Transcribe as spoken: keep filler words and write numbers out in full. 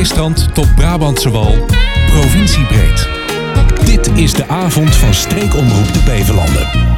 Zeestrand tot Brabantse Wal, provinciebreed. Dit is de avond van Streekomroep de Beverlanden.